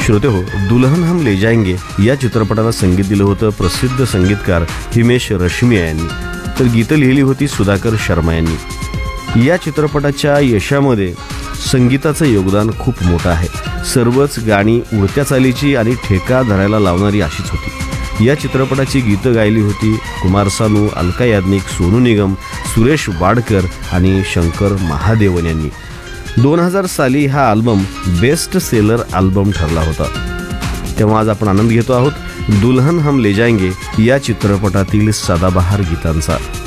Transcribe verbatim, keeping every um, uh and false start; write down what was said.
श्रोते हो, दुल्हन हम ले जाएंगे या चित्रपटाला संगीत दिलं होतं प्रसिद्ध संगीतकार हिमेश रेशमिया यांनी, तर गीतं लिहिली होती सुधाकर शर्मा यांनी. या चित्रपटाच्या यशामध्ये संगीताचं योगदान खूप मोठं आहे. सर्वच गाणी उडत्या चालीची आणि ठेका धरायला लावणारी अशीच होती. या चित्रपटाची गीतं गायली होती कुमार सानू, अलका याज्ञिक, सोनू निगम, सुरेश वाडकर आणि शंकर महादेवन यांनी. दोन हजार साली हा अल्बम बेस्ट सेलर अल्बम ठरला होता. तेव्हा आज आपण आनंद घेतो आहोत दुल्हन हम ले जाएंगे या चित्रपटातील सदाबहार गीतांचा.